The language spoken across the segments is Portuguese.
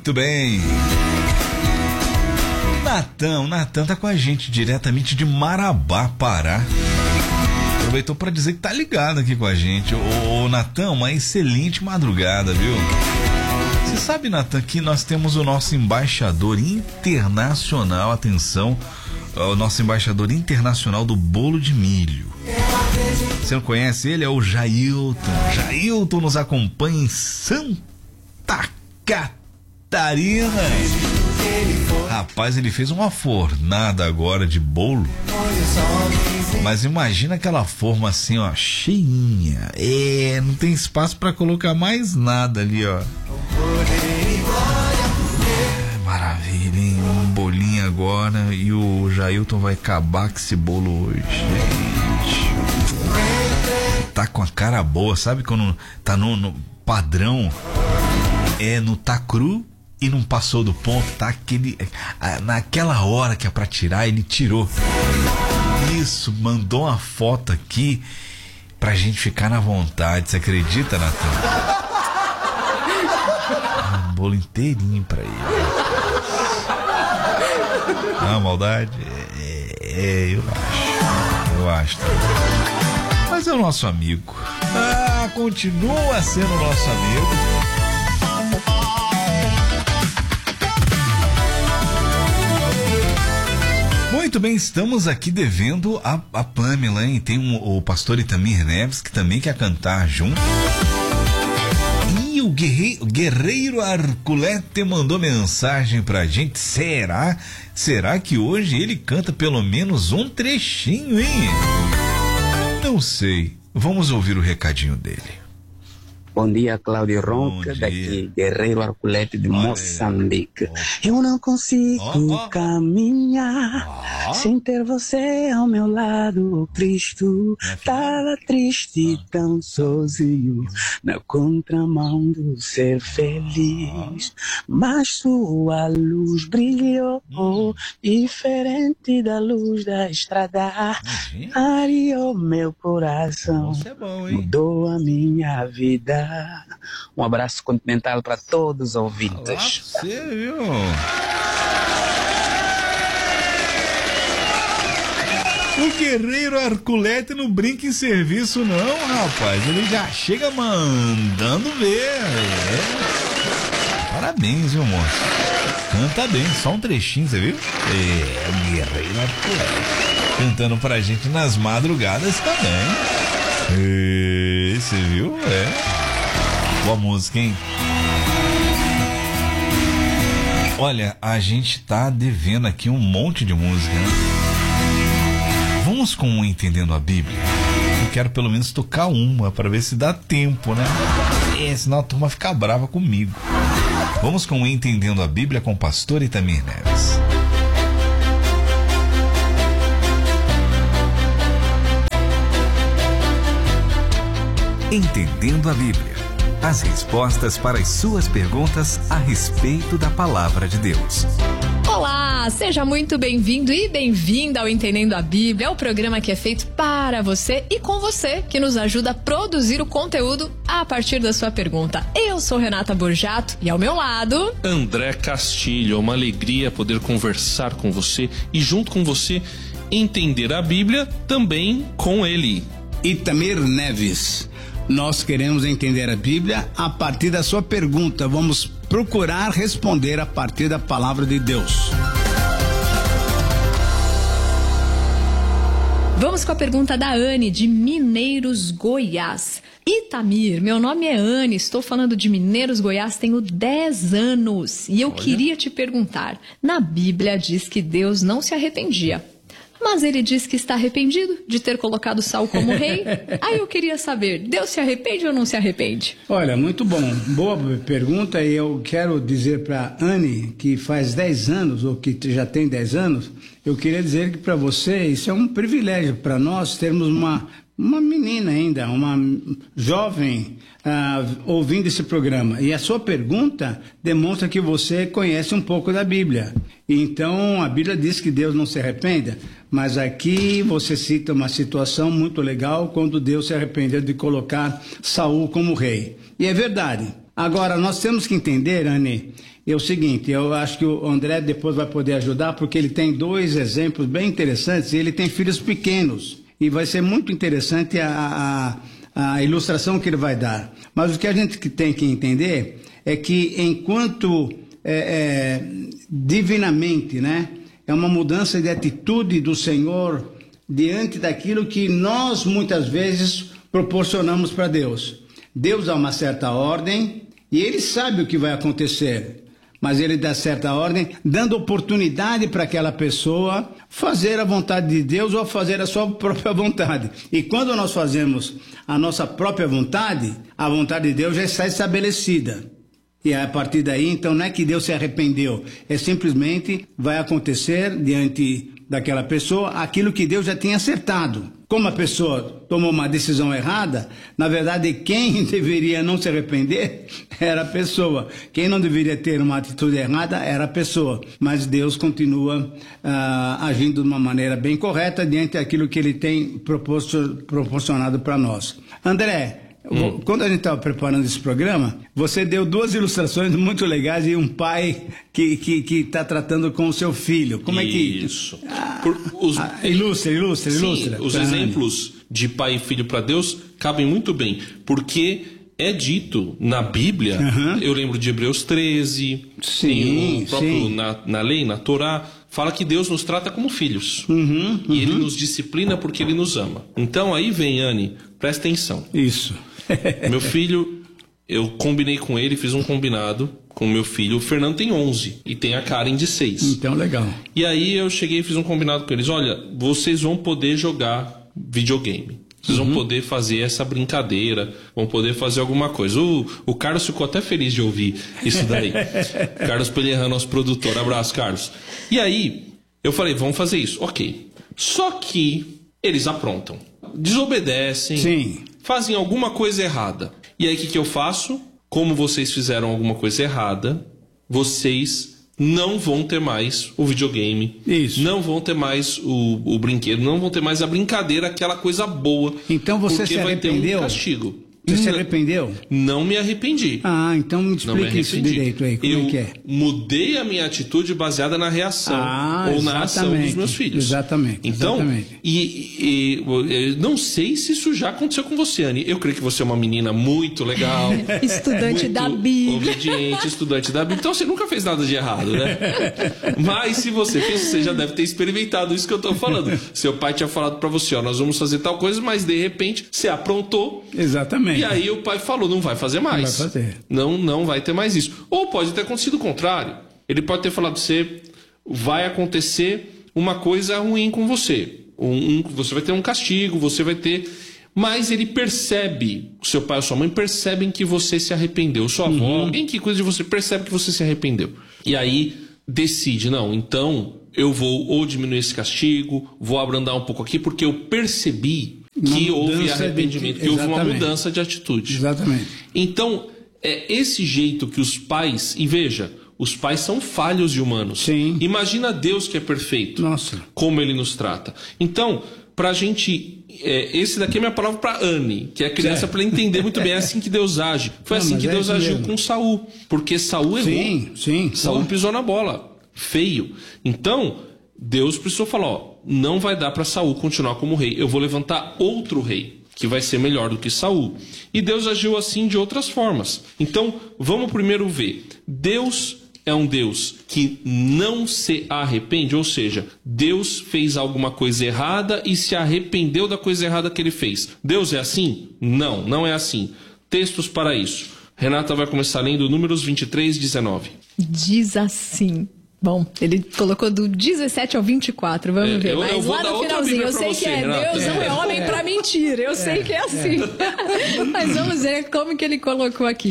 Muito bem. Natan tá com a gente diretamente de Marabá, Pará. Aproveitou para dizer que tá ligado aqui com a gente. Ô Natan, uma excelente madrugada, viu? Você sabe, Natan, que nós temos o nosso embaixador internacional, atenção, o nosso embaixador internacional do bolo de milho. Você não conhece ele? É o Jailton. Jailton nos acompanha em Santa Catarina. Rapaz, ele fez uma fornada agora de bolo. Mas imagina aquela forma assim, ó, cheinha. Não tem espaço pra colocar mais nada ali, ó. Maravilha, hein? Um bolinho agora e o Jailton vai acabar com esse bolo hoje, gente. Tá com a cara boa, sabe quando tá no padrão? Não tá cru e não passou do ponto, tá aquele... Naquela hora que é pra tirar, ele tirou. Isso, mandou uma foto aqui pra gente ficar na vontade. Você acredita, Natan? Um bolo inteirinho pra ele. Maldade? Eu acho. Mas é o nosso amigo. Continua sendo nosso amigo. Muito bem, estamos aqui devendo a Pamela, hein? Tem o pastor Itamir Neves, que também quer cantar junto. E o Guerreiro Arculete mandou mensagem pra gente. Será que hoje ele canta pelo menos um trechinho, hein? Não sei. Vamos ouvir o recadinho dele. Bom dia, Cláudio Ronca, daqui, Guerreiro Arculete de Moçambique. Eu não consigo caminhar sem ter você ao meu lado, Cristo. Tava triste, tão sozinho, na contramão do ser feliz. Mas sua luz brilhou, diferente da luz da estrada. Ariou meu coração, mudou a minha vida. Um abraço continental para todos os ouvintes. Olá, você, viu? O Guerreiro Arculete não brinca em serviço não, rapaz. Ele já chega mandando ver. Parabéns, viu, moço? Canta bem, só um trechinho, você viu? O Guerreiro Arculete cantando pra gente nas madrugadas também. Você viu? Boa música, hein? Olha, a gente tá devendo aqui um monte de música, né? Vamos com um Entendendo a Bíblia? Eu quero pelo menos tocar uma para ver se dá tempo, né? Senão a turma fica brava comigo. Vamos com um Entendendo a Bíblia com o pastor Itamir Neves. Entendendo a Bíblia. As respostas para as suas perguntas a respeito da Palavra de Deus. Olá, seja muito bem-vindo e bem-vinda ao Entendendo a Bíblia, o programa que é feito para você e com você, que nos ajuda a produzir o conteúdo a partir da sua pergunta. Eu sou Renata Borjato e ao meu lado... André Castilho, é uma alegria poder conversar com você e junto com você entender a Bíblia também com ele. Itamir Neves. Nós queremos entender a Bíblia a partir da sua pergunta. Vamos procurar responder a partir da palavra de Deus. Vamos com a pergunta da Anne, de Mineiros, Goiás. Itamir, meu nome é Anne, estou falando de Mineiros, Goiás, tenho 10 anos. E eu queria te perguntar, na Bíblia diz que Deus não se arrependia. Mas ele diz que está arrependido de ter colocado Saul como rei. Aí eu queria saber, Deus se arrepende ou não se arrepende? Olha, muito bom. Boa pergunta. E eu quero dizer para Anne, que faz 10 anos, ou que já tem 10 anos, eu queria dizer que para você, isso é um privilégio para nós termos uma menina ainda, uma jovem ouvindo esse programa. E a sua pergunta demonstra que você conhece um pouco da Bíblia. Então, a Bíblia diz que Deus não se arrependa, mas aqui você cita uma situação muito legal quando Deus se arrependeu de colocar Saul como rei. E é verdade, Agora, nós temos que entender, Anny, é o seguinte, eu acho que o André depois vai poder ajudar, porque ele tem 2 exemplos bem interessantes, e ele tem filhos pequenos, e vai ser muito interessante a ilustração que ele vai dar. Mas o que a gente tem que entender é que enquanto divinamente, né, é uma mudança de atitude do Senhor diante daquilo que nós muitas vezes proporcionamos para Deus. Deus dá uma certa ordem e Ele sabe o que vai acontecer, mas Ele dá certa ordem, dando oportunidade para aquela pessoa fazer a vontade de Deus ou fazer a sua própria vontade. E quando nós fazemos a nossa própria vontade, a vontade de Deus já está estabelecida. E a partir daí, então, não é que Deus se arrependeu, é simplesmente vai acontecer diante daquela pessoa aquilo que Deus já tinha acertado. Como a pessoa tomou uma decisão errada, na verdade, quem deveria não se arrepender era a pessoa. Quem não deveria ter uma atitude errada era a pessoa. Mas Deus continua agindo de uma maneira bem correta diante daquilo que Ele tem proporcionado para nós. André, quando a gente estava preparando esse programa, você deu 2 ilustrações muito legais de um pai que está tratando com o seu filho. Como é que... Isso. Ilustra. Sim, os exemplos de pai e filho para Deus cabem muito bem, porque é dito na Bíblia, eu lembro de Hebreus 13, sim, na lei, na Torá, fala que Deus nos trata como filhos. E Ele nos disciplina porque Ele nos ama. Então aí vem, Anny, presta atenção. Isso. Meu filho, eu combinei com ele, fiz um combinado com meu filho. O Fernando tem 11 e tem a Karen de 6. Então, legal. E aí eu cheguei e fiz um combinado com eles. Olha, vocês vão poder jogar videogame. Vocês vão poder fazer essa brincadeira, vão poder fazer alguma coisa. O Carlos ficou até feliz de ouvir isso daí. Carlos Pellerran, nosso produtor. Abraço, Carlos. E aí, eu falei, vamos fazer isso. Ok. Só que eles aprontam. Desobedecem. Sim. Fazem alguma coisa errada. E aí, o que eu faço? Como vocês fizeram alguma coisa errada, vocês não vão ter mais o videogame. Isso. Não vão ter mais o brinquedo, não vão ter mais a brincadeira, aquela coisa boa. Então você se arrependeu? Porque vai ter um castigo. Você se arrependeu? Não me arrependi. Ah, então me explique isso direito aí, como é que é? Eu mudei a minha atitude baseada na reação ou na ação dos meus filhos. Exatamente. Então, eu não sei se isso já aconteceu com você, Anny. Eu creio que você é uma menina muito legal. Estudante da Bíblia. Obediente, estudante da Bíblia. Então você nunca fez nada de errado, né? Mas se você fez, você já deve ter experimentado isso que eu tô falando. Seu pai tinha falado pra você, ó, nós vamos fazer tal coisa, mas de repente você aprontou. Exatamente. E aí o pai falou, não vai fazer mais. Não vai fazer. Não vai ter mais isso. Ou pode ter acontecido o contrário. Ele pode ter falado pra você, vai acontecer uma coisa ruim com você. Você vai ter um castigo, você vai ter... Mas ele percebe, o seu pai ou sua mãe percebem que você se arrependeu. Sua avó, alguém que cuida de você, percebe que você se arrependeu. E aí decide, não, então eu vou ou diminuir esse castigo, vou abrandar um pouco aqui, porque eu percebi que houve arrependimento, que houve uma mudança de atitude. Exatamente. Então, é esse jeito que os pais... E veja, os pais são falhos e humanos. Sim. Imagina Deus que é perfeito. Nossa. Como Ele nos trata. Então, pra gente... esse daqui é minha palavra pra Anny, que é criança, para entender muito bem. É assim que Deus age. Foi assim que Deus agiu com Saul. Porque Saul errou. Sim. Saul pisou na bola. Feio. Então, Deus precisou falar, ó, não vai dar para Saul continuar como rei. Eu vou levantar outro rei, que vai ser melhor do que Saul. E Deus agiu assim de outras formas. Então, vamos primeiro ver. Deus é um Deus que não se arrepende, ou seja, Deus fez alguma coisa errada e se arrependeu da coisa errada que ele fez. Deus é assim? Não, não é assim. Textos para isso. Renata vai começar lendo Números 23, 19. Diz assim... Bom, ele colocou do 17 ao 24, vamos ver. Mas lá no finalzinho, eu sei que é Renata. Deus não é homem para mentir, eu sei que é assim. Mas vamos ver como que ele colocou aqui.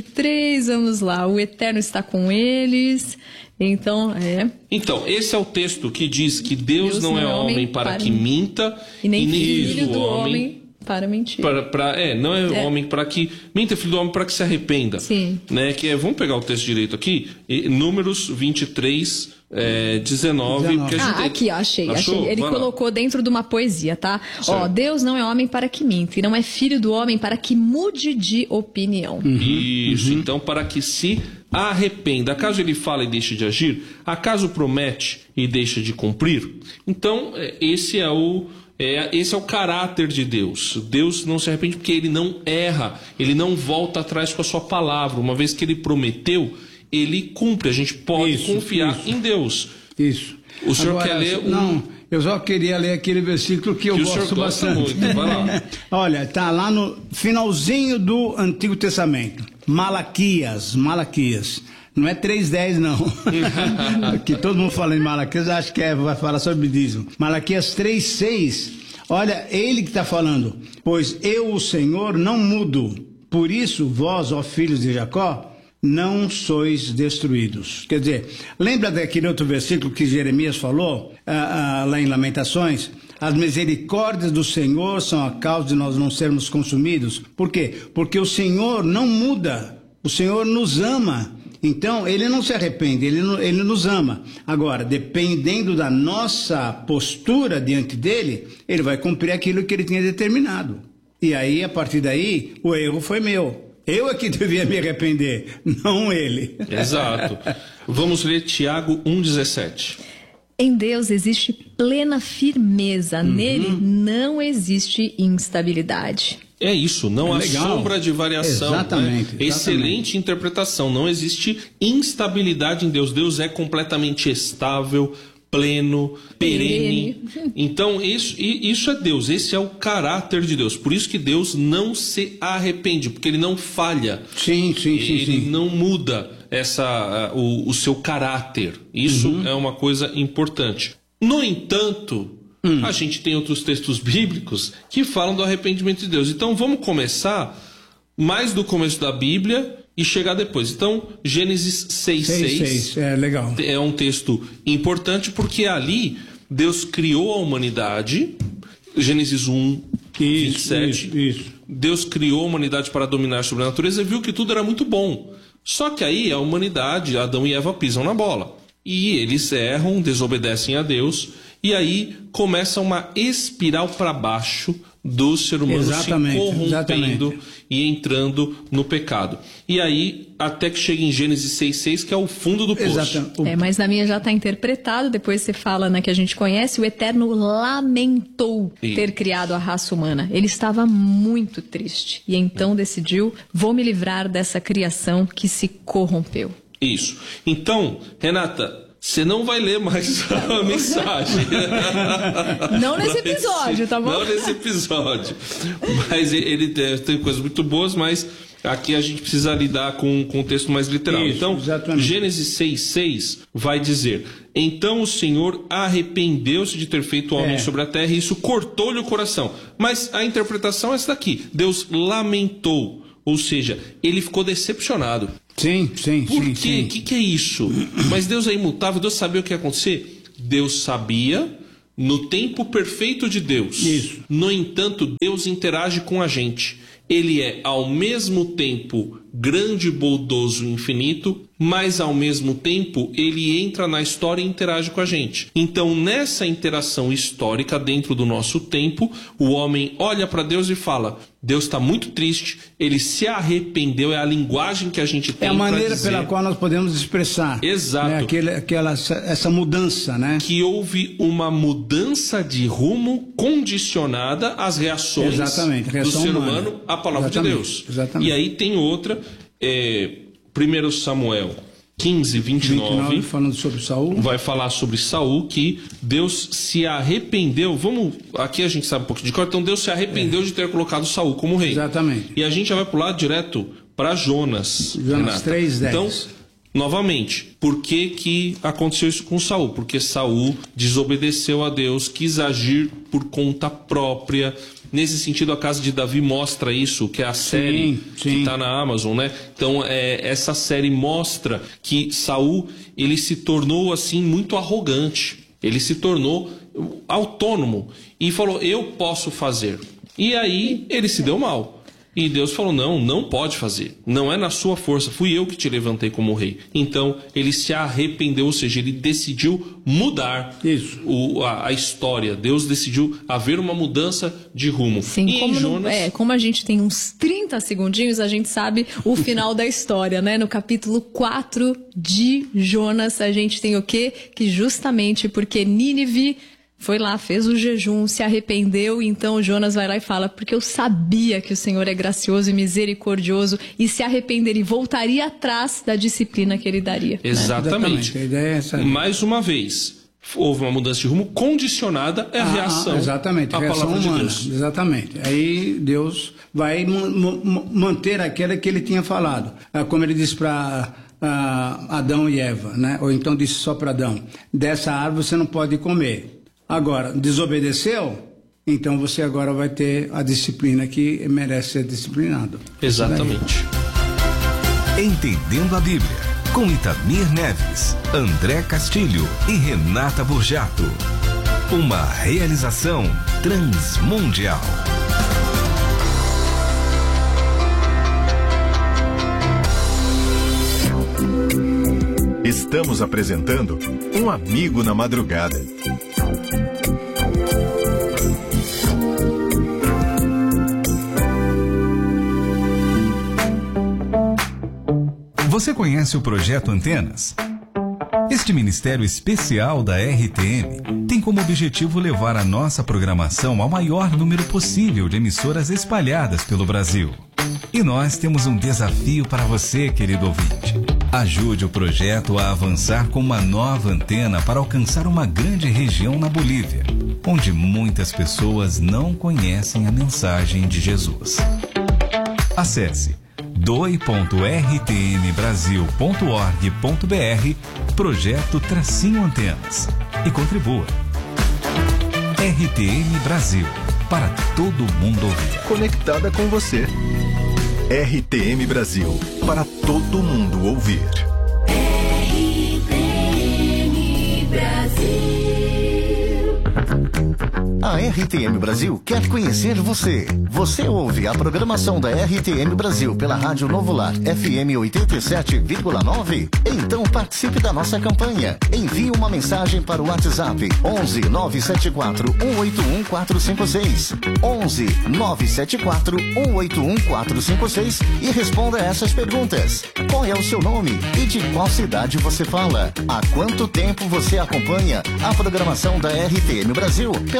23, vamos lá. O Eterno está com eles. Então, esse é o texto que diz que Deus não é homem para que minta, e nem filho do homem para mentir. Não é homem para que minta, filho do homem para que se arrependa. Sim. Né? Vamos pegar o texto direito aqui, Números 23, 19. Porque aqui, achei. Ele colocou dentro de uma poesia, tá? Certo. Deus não é homem para que minta, e não é filho do homem para que mude de opinião. Isso, então para que se arrependa. Acaso ele fala e deixa de agir? Acaso promete e deixa de cumprir? Então, esse é o caráter de Deus. Deus não se arrepende porque ele não erra, ele não volta atrás com a sua palavra. Uma vez que ele prometeu, ele cumpre. A gente pode confiar em Deus. Isso. O senhor quer ler Não, eu só queria ler aquele versículo que eu gosto bastante. Muito. Vai lá. Olha, tá lá no finalzinho do Antigo Testamento. Malaquias. Não é 3:10 não. Que todo mundo fala em Malaquias, acho que vai falar sobre dízimo. Malaquias 3:6. Olha, ele que está falando. Pois eu, o Senhor, não mudo. Por isso, vós, ó filhos de Jacó, não sois destruídos. Quer dizer, lembra daquele outro versículo que Jeremias falou, lá em Lamentações? As misericórdias do Senhor são a causa de nós não sermos consumidos. Por quê? Porque o Senhor não muda. O Senhor nos ama. Então, ele não se arrepende, ele nos ama. Agora, dependendo da nossa postura diante dele, ele vai cumprir aquilo que ele tinha determinado. E aí, a partir daí, o erro foi meu. Eu é que devia me arrepender, não ele. Exato. Vamos ler Tiago 1,17. Em Deus existe plena firmeza, nele não existe instabilidade. É isso, não há sombra de variação. Exatamente. Excelente interpretação, não existe instabilidade em Deus. Deus é completamente estável, pleno, perene. Então, isso é Deus, esse é o caráter de Deus. Por isso que Deus não se arrepende, porque ele não falha. Sim. Ele não muda o seu caráter. Isso é uma coisa importante. No entanto, a gente tem outros textos bíblicos que falam do arrependimento de Deus. Então, vamos começar mais do começo da Bíblia e chegar depois. Então, Gênesis 6:6 legal. É um texto importante porque ali Deus criou a humanidade. Gênesis 1:27. Isso. Deus criou a humanidade para dominar sobre a natureza e viu que tudo era muito bom. Só que aí a humanidade, Adão e Eva, pisam na bola. E eles erram, desobedecem a Deus. E aí começa uma espiral para baixo do ser humano se corrompendo e entrando no pecado. E aí, até que chega em Gênesis 6:6, que é o fundo do poço. Mas na minha já está interpretado, depois você fala que a gente conhece, o Eterno lamentou ter criado a raça humana. Ele estava muito triste e então decidiu, vou me livrar dessa criação que se corrompeu. Isso. Então, Renata, você não vai ler mais a mensagem. Não nesse episódio, tá bom? Não nesse episódio. Mas ele tem coisas muito boas, mas aqui a gente precisa lidar com um contexto mais literal. Isso, então, exatamente. Gênesis 6:6 vai dizer: então o Senhor arrependeu-se de ter feito o homem sobre a terra e isso cortou-lhe o coração. Mas a interpretação é essa daqui. Deus lamentou, ou seja, ele ficou decepcionado. Sim. Por quê? O que é isso? Mas Deus é imutável, Deus sabia o que ia acontecer? Deus sabia no tempo perfeito de Deus. Isso. No entanto, Deus interage com a gente. Ele é ao mesmo tempo grande, bondoso e infinito, mas ao mesmo tempo ele entra na história e interage com a gente. Então, nessa interação histórica dentro do nosso tempo, o homem olha para Deus e fala: Deus está muito triste, ele se arrependeu, é a linguagem que a gente tem. É a maneira pela qual nós podemos expressar. Exato. Essa mudança, né? Que houve uma mudança de rumo condicionada às reações do ser humano à palavra de Deus. Exatamente. E aí tem outra, 1 Samuel 15:29, falando sobre Saul. vai falar sobre Saul, que Deus se arrependeu. Aqui a gente sabe um pouco de cor, então Deus se arrependeu de ter colocado Saul como rei. Exatamente. E a gente já vai pular direto para Jonas. Jonas 3:10. Então, novamente, por que aconteceu isso com Saul? Porque Saul desobedeceu a Deus, quis agir por conta própria. Nesse sentido, a Casa de Davi mostra isso, que é a série que está na Amazon, né? Então, essa série mostra que Saul, ele se tornou, assim, muito arrogante. Ele se tornou autônomo e falou: eu posso fazer. E aí ele se deu mal. E Deus falou, não pode fazer. Não é na sua força, fui eu que te levantei como rei. Então ele se arrependeu, ou seja, ele decidiu mudar a história. Deus decidiu haver uma mudança de rumo. Sim, e como a gente tem uns 30 segundinhos, a gente sabe o final da história, né? No capítulo 4 de Jonas, a gente tem o quê? Que justamente porque Nínive foi lá, fez o jejum, se arrependeu, então Jonas vai lá e fala, porque eu sabia que o Senhor é gracioso e misericordioso, e se arrependeria e voltaria atrás da disciplina que ele daria. Exatamente. A ideia é essa. Mais uma vez, houve uma mudança de rumo condicionada à reação. Exatamente, à reação palavra humana. de Deus. Exatamente. Aí Deus vai manter aquela que ele tinha falado. Como ele disse para Adão e Eva, né? Ou então disse só para Adão, dessa árvore você não pode comer. Agora, desobedeceu, então você agora vai ter a disciplina que merece ser disciplinado. Exatamente. Entendendo a Bíblia, com Itamir Neves, André Castilho e Renata Burjato. Uma realização transmundial. Estamos apresentando Um Amigo na Madrugada. Você conhece o Projeto Antenas? Este ministério especial da RTM tem como objetivo levar a nossa programação ao maior número possível de emissoras espalhadas pelo Brasil. E nós temos um desafio para você, querido ouvinte. Ajude o projeto a avançar com uma nova antena para alcançar uma grande região na Bolívia, onde muitas pessoas não conhecem a mensagem de Jesus. Acesse doi.rtmbrasil.org.br Projeto-Antenas e contribua. RTM Brasil, para todo mundo ouvir. Conectada com você. RTM Brasil, para todo mundo ouvir. RTM Brasil. A RTM Brasil quer conhecer você. Você ouve a programação da RTM Brasil pela Rádio Novo Lar FM 87,9? Então participe da nossa campanha. Envie uma mensagem para o WhatsApp 11 974 181 456 11 974 181 456 e responda essas perguntas. Qual é o seu nome e de qual cidade você fala? Há quanto tempo você acompanha a programação da RTM Brasil pela